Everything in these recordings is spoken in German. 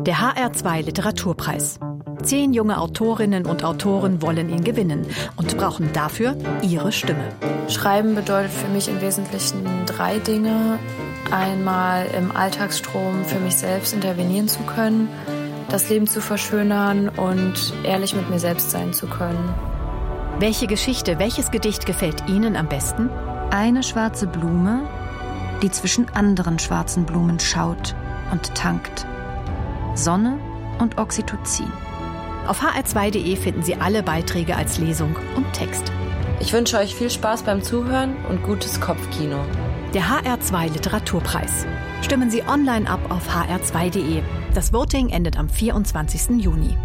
Der HR2 Literaturpreis. 10 junge Autorinnen und Autoren wollen ihn gewinnen und brauchen dafür ihre Stimme. Schreiben bedeutet für mich im Wesentlichen 3 Dinge. Einmal im Alltagsstrom für mich selbst intervenieren zu können, das Leben zu verschönern und ehrlich mit mir selbst sein zu können. Welche Geschichte, welches Gedicht gefällt Ihnen am besten? Eine schwarze Blume, die zwischen anderen schwarzen Blumen schaut und tankt. Sonne und Oxytocin. Auf hr2.de finden Sie alle Beiträge als Lesung und Text. Ich wünsche euch viel Spaß beim Zuhören und gutes Kopfkino. Der HR2 Literaturpreis. Stimmen Sie online ab auf hr2.de. Das Voting endet am 24. Juni.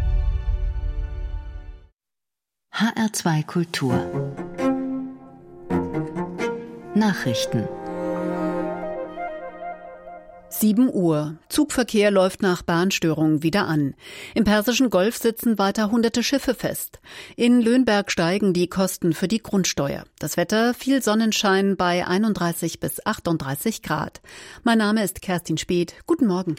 HR2 Kultur. Nachrichten. 7 Uhr. Zugverkehr läuft nach Bahnstörungen wieder an. Im Persischen Golf sitzen weiter hunderte Schiffe fest. In Löhnberg steigen die Kosten für die Grundsteuer. Das Wetter, viel Sonnenschein bei 31 bis 38 Grad. Mein Name ist Kerstin Speth. Guten Morgen.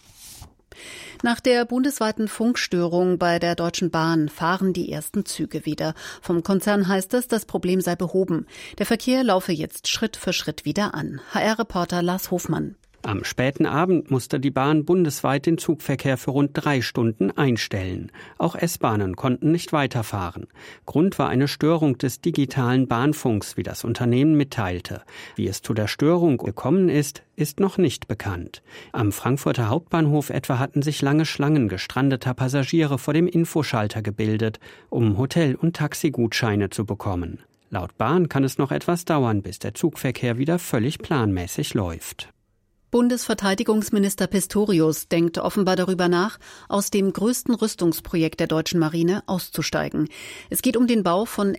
Nach der bundesweiten Funkstörung bei der Deutschen Bahn fahren die ersten Züge wieder. Vom Konzern heißt es, das Problem sei behoben. Der Verkehr laufe jetzt Schritt für Schritt wieder an. HR-Reporter Lars Hofmann. Am späten Abend musste die Bahn bundesweit den Zugverkehr für rund 3 Stunden einstellen. Auch S-Bahnen konnten nicht weiterfahren. Grund war eine Störung des digitalen Bahnfunks, wie das Unternehmen mitteilte. Wie es zu der Störung gekommen ist, ist noch nicht bekannt. Am Frankfurter Hauptbahnhof etwa hatten sich lange Schlangen gestrandeter Passagiere vor dem Infoschalter gebildet, um Hotel- und Taxigutscheine zu bekommen. Laut Bahn kann es noch etwas dauern, bis der Zugverkehr wieder völlig planmäßig läuft. Bundesverteidigungsminister Pistorius denkt offenbar darüber nach, aus dem größten Rüstungsprojekt der deutschen Marine auszusteigen. Es geht um den Bau von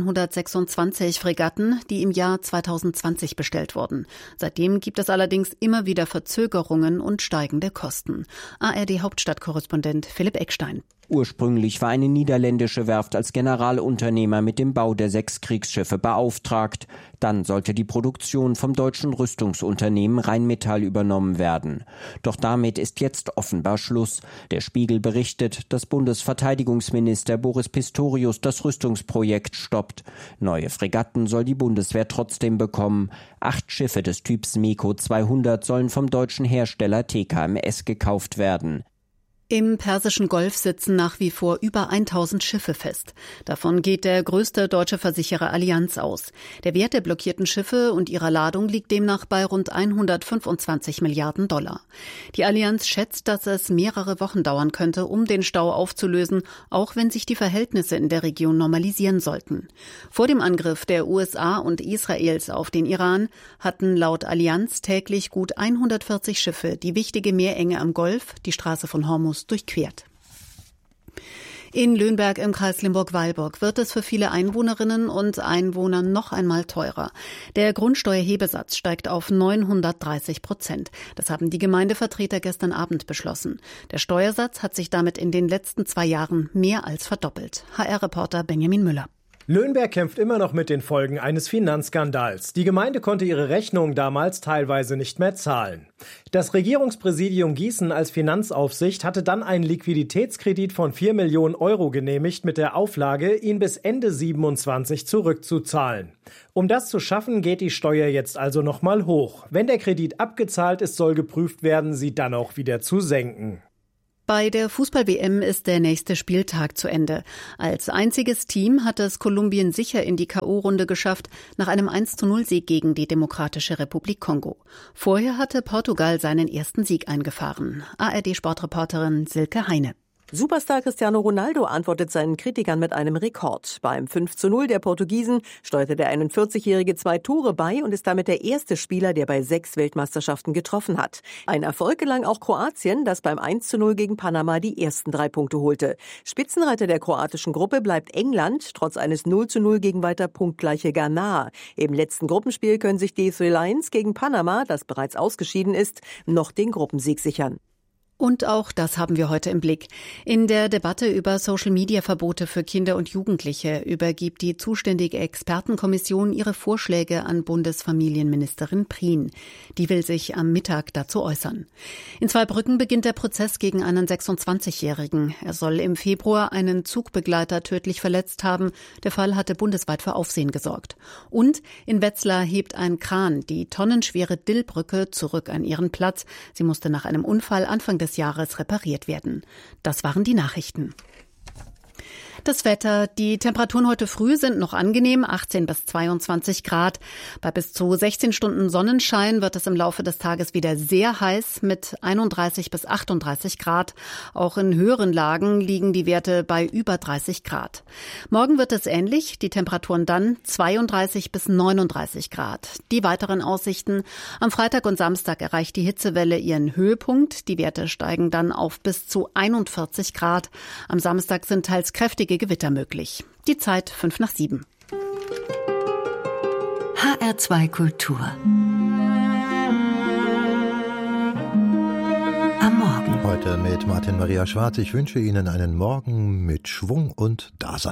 F-126 Fregatten, die im Jahr 2020 bestellt wurden. Seitdem gibt es allerdings immer wieder Verzögerungen und steigende Kosten. ARD-Hauptstadtkorrespondent Philipp Eckstein. Ursprünglich war eine niederländische Werft als Generalunternehmer mit dem Bau der 6 Kriegsschiffe beauftragt. Dann sollte die Produktion vom deutschen Rüstungsunternehmen Rheinmetall übernommen werden. Doch damit ist jetzt offenbar Schluss. Der Spiegel berichtet, dass Bundesverteidigungsminister Boris Pistorius das Rüstungsprojekt stoppt. Neue Fregatten soll die Bundeswehr trotzdem bekommen. 8 Schiffe des Typs MEKO 200 sollen vom deutschen Hersteller TKMS gekauft werden. Im Persischen Golf sitzen nach wie vor über 1000 Schiffe fest. Davon geht der größte deutsche Versicherer Allianz aus. Der Wert der blockierten Schiffe und ihrer Ladung liegt demnach bei rund 125 Milliarden $. Die Allianz schätzt, dass es mehrere Wochen dauern könnte, um den Stau aufzulösen, auch wenn sich die Verhältnisse in der Region normalisieren sollten. Vor dem Angriff der USA und Israels auf den Iran hatten laut Allianz täglich gut 140 Schiffe die wichtige Meerenge am Golf, die Straße von Hormuz, durchquert. In Löhnberg im Kreis Limburg-Weilburg wird es für viele Einwohnerinnen und Einwohner noch einmal teurer. Der Grundsteuerhebesatz steigt auf 930%. Das haben die Gemeindevertreter gestern Abend beschlossen. Der Steuersatz hat sich damit in den letzten 2 Jahren mehr als verdoppelt. HR-Reporter Benjamin Müller. Löhnberg kämpft immer noch mit den Folgen eines Finanzskandals. Die Gemeinde konnte ihre Rechnungen damals teilweise nicht mehr zahlen. Das Regierungspräsidium Gießen als Finanzaufsicht hatte dann einen Liquiditätskredit von 4 Millionen Euro genehmigt mit der Auflage, ihn bis Ende 27 zurückzuzahlen. Um das zu schaffen, geht die Steuer jetzt also nochmal hoch. Wenn der Kredit abgezahlt ist, soll geprüft werden, sie dann auch wieder zu senken. Bei der Fußball-WM ist der nächste Spieltag zu Ende. Als einziges Team hat es Kolumbien sicher in die K.O.-Runde geschafft, nach einem 1:0-Sieg gegen die Demokratische Republik Kongo. Vorher hatte Portugal seinen ersten Sieg eingefahren. ARD-Sportreporterin Silke Heine. Superstar Cristiano Ronaldo antwortet seinen Kritikern mit einem Rekord. Beim 5:0 der Portugiesen steuerte der 41-Jährige 2 Tore bei und ist damit der erste Spieler, der bei 6 Weltmeisterschaften getroffen hat. Ein Erfolg gelang auch Kroatien, das beim 1:0 gegen Panama die ersten 3 Punkte holte. Spitzenreiter der kroatischen Gruppe bleibt England, trotz eines 0:0 gegen weiter punktgleiche Ghana. Im letzten Gruppenspiel können sich die Three Lions gegen Panama, das bereits ausgeschieden ist, noch den Gruppensieg sichern. Und auch das haben wir heute im Blick. In der Debatte über Social-Media-Verbote für Kinder und Jugendliche übergibt die zuständige Expertenkommission ihre Vorschläge an Bundesfamilienministerin Prien. Die will sich am Mittag dazu äußern. In Zweibrücken beginnt der Prozess gegen einen 26-Jährigen. Er soll im Februar einen Zugbegleiter tödlich verletzt haben. Der Fall hatte bundesweit für Aufsehen gesorgt. Und in Wetzlar hebt ein Kran die tonnenschwere Dillbrücke zurück an ihren Platz. Sie musste nach einem Unfall Anfang des Jahres repariert werden. Das waren die Nachrichten. Das Wetter. Die Temperaturen heute früh sind noch angenehm, 18 bis 22 Grad. Bei bis zu 16 Stunden Sonnenschein wird es im Laufe des Tages wieder sehr heiß mit 31 bis 38 Grad. Auch in höheren Lagen liegen die Werte bei über 30 Grad. Morgen wird es ähnlich, die Temperaturen dann 32 bis 39 Grad. Die weiteren Aussichten. Am Freitag und Samstag erreicht die Hitzewelle ihren Höhepunkt. Die Werte steigen dann auf bis zu 41 Grad. Am Samstag sind teils kräftige Gewitter möglich. Die Zeit 6:55. HR2 Kultur. Am Morgen. Heute mit Martin Maria Schwarz. Ich wünsche Ihnen einen Morgen mit Schwung und Dasein.